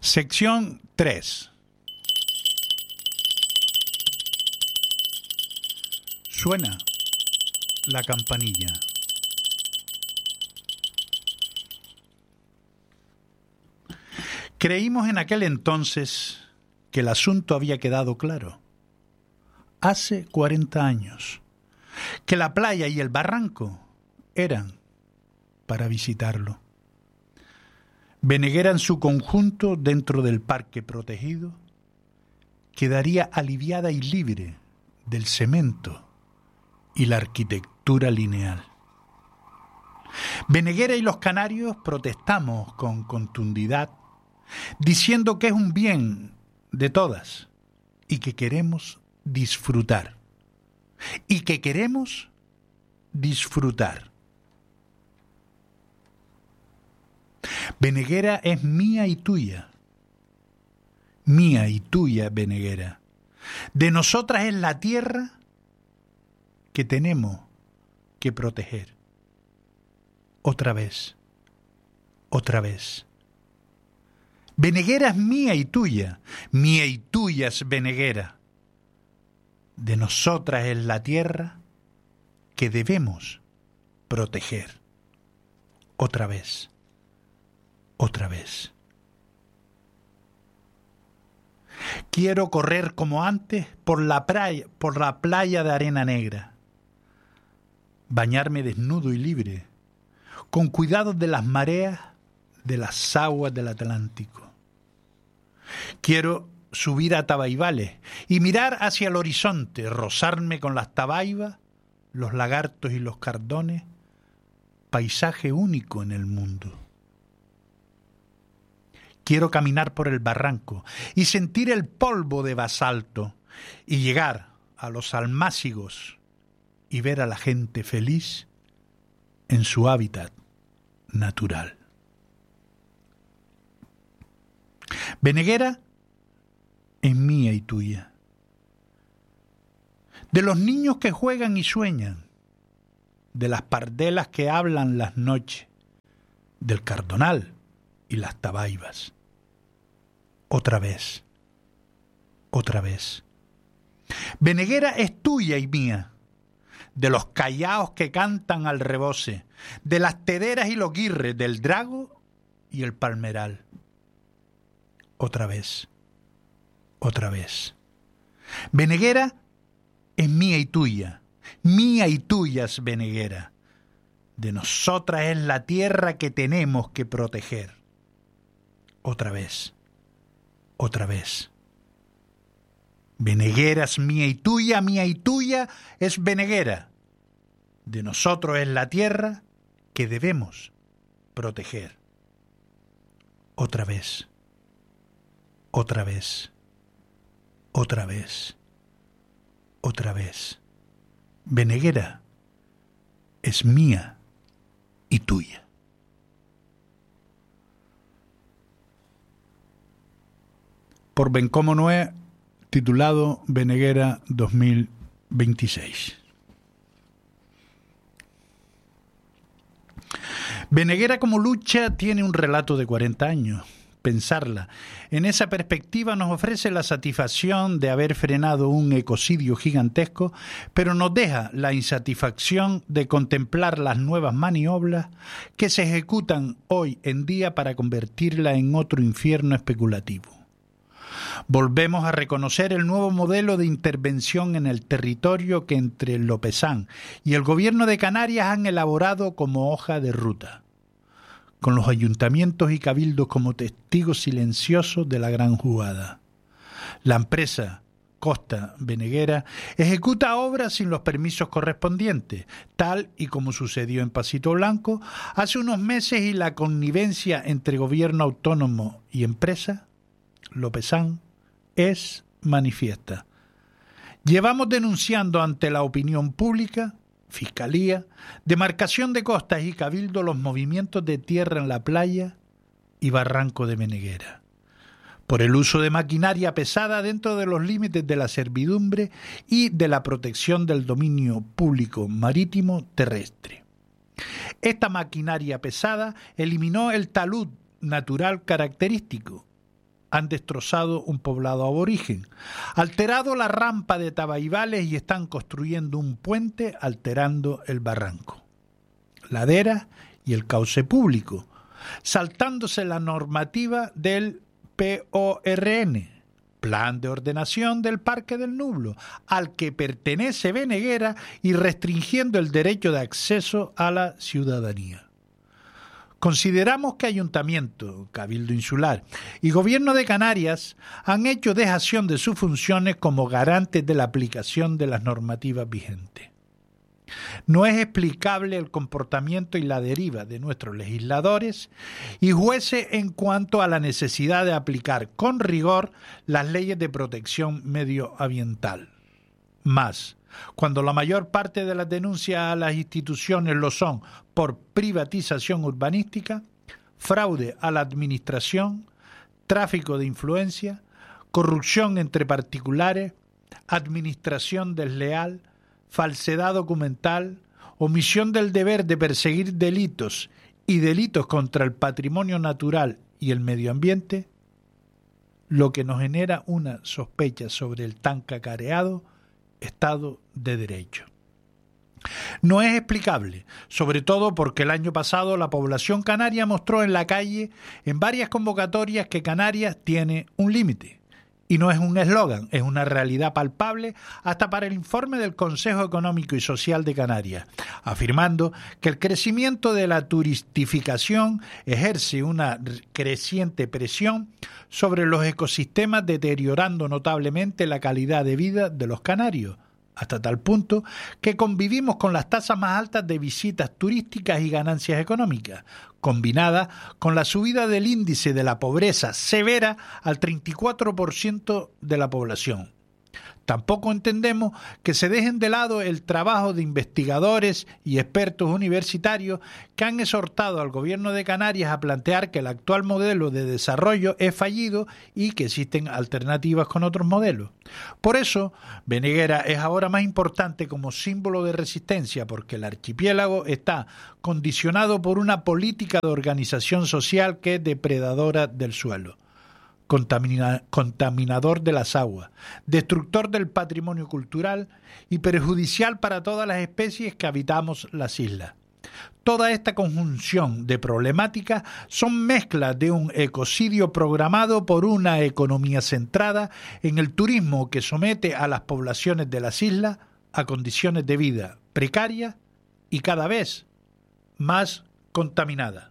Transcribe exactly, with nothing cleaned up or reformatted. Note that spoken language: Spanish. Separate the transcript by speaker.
Speaker 1: Sección tres. Suena la campanilla. Creímos en aquel entonces que el asunto había quedado claro. Hace cuarenta años, que la playa y el barranco eran para visitarlo. Beneguera en su conjunto dentro del parque protegido quedaría aliviada y libre del cemento y la arquitectura lineal. Beneguera y los canarios protestamos con contundidad, diciendo que es un bien de todas y que queremos disfrutar. Y que queremos disfrutar. Beneguera es mía y tuya. Mía y tuya, Beneguera. De nosotras es la tierra que tenemos que proteger. Otra vez. Otra vez. Beneguera es mía y tuya. Mía y tuya es Beneguera. De nosotras es la tierra que debemos proteger. Otra vez. Otra vez. Quiero correr como antes por la playa, por la playa de arena negra. Bañarme desnudo y libre, con cuidado de las mareas de las aguas del Atlántico. Quiero subir a Tabaibales y mirar hacia el horizonte, rozarme con las tabaibas, los lagartos y los cardones, paisaje único en el mundo. Quiero caminar por el barranco y sentir el polvo de basalto y llegar a los almácigos y ver a la gente feliz en su hábitat natural. Beneguera es mía y tuya. De los niños que juegan y sueñan, de las pardelas que hablan las noches, del cardonal y las tabaibas. Otra vez, otra vez. Beneguera es tuya y mía, de los callaos que cantan al rebose, de las tederas y los guirres, del drago y el palmeral. Otra vez, otra vez. Beneguera es mía y tuya, mía y tuya es Beneguera. De nosotras es la tierra que tenemos que proteger. Otra vez, otra vez. Beneguera es mía y tuya, mía y tuya es Beneguera. De nosotros es la tierra que debemos proteger. Otra vez, otra vez, otra vez, otra vez. Beneguera es mía y tuya. Por Bencomo Noé, titulado Beneguera dos mil veintiséis. Beneguera como lucha tiene un relato de cuarenta años. Pensarla en esa perspectiva nos ofrece la satisfacción de haber frenado un ecocidio gigantesco, pero nos deja la insatisfacción de contemplar las nuevas maniobras que se ejecutan hoy en día para convertirla en otro infierno especulativo. Volvemos a reconocer el nuevo modelo de intervención en el territorio que entre el Lopezán y el gobierno de Canarias han elaborado como hoja de ruta, con los ayuntamientos y cabildos como testigos silenciosos de la gran jugada. La empresa Costa Beneguera ejecuta obras sin los permisos correspondientes, tal y como sucedió en Pasito Blanco hace unos meses, y la connivencia entre gobierno autónomo y empresa Lopezán es manifiesta. Llevamos denunciando ante la opinión pública, Fiscalía, Demarcación de Costas y Cabildo los movimientos de tierra en la playa y barranco de Beneguera, por el uso de maquinaria pesada dentro de los límites de la servidumbre y de la protección del dominio público marítimo terrestre. Esta maquinaria pesada eliminó el talud natural característico han destrozado un poblado aborigen, alterado la rampa de Tabaibales y están construyendo un puente alterando el barranco, ladera y el cauce público, saltándose la normativa del P O R N, Plan de Ordenación del Parque del Nublo, al que pertenece Veneguera, y restringiendo el derecho de acceso a la ciudadanía. Consideramos que Ayuntamiento, Cabildo Insular y Gobierno de Canarias han hecho dejación de sus funciones como garantes de la aplicación de las normativas vigentes. No es explicable el comportamiento y la deriva de nuestros legisladores y jueces en cuanto a la necesidad de aplicar con rigor las leyes de protección medioambiental. Más, cuando la mayor parte de las denuncias a las instituciones lo son por privatización urbanística, fraude a la administración, tráfico de influencia, corrupción entre particulares, administración desleal, falsedad documental, omisión del deber de perseguir delitos y delitos contra el patrimonio natural y el medio ambiente, lo que nos genera una sospecha sobre el tan cacareado Estado de Derecho. No es explicable, sobre todo porque el año pasado la población canaria mostró en la calle en varias convocatorias que Canarias tiene un límite. Y no es un eslogan, es una realidad palpable hasta para el informe del Consejo Económico y Social de Canarias, afirmando que el crecimiento de la turistificación ejerce una creciente presión sobre los ecosistemas, deteriorando notablemente la calidad de vida de los canarios, hasta tal punto que convivimos con las tasas más altas de visitas turísticas y ganancias económicas, combinada con la subida del índice de la pobreza severa al treinta y cuatro por ciento de la población. Tampoco entendemos que se dejen de lado el trabajo de investigadores y expertos universitarios que han exhortado al Gobierno de Canarias a plantear que el actual modelo de desarrollo es fallido y que existen alternativas con otros modelos. Por eso, Veneguera es ahora más importante como símbolo de resistencia, porque el archipiélago está condicionado por una política de organización social que es depredadora del suelo, Contamina, contaminador de las aguas, destructor del patrimonio cultural y perjudicial para todas las especies que habitamos las islas. Toda esta conjunción de problemáticas son mezclas de un ecocidio programado por una economía centrada en el turismo que somete a las poblaciones de las islas a condiciones de vida precarias y cada vez más contaminadas.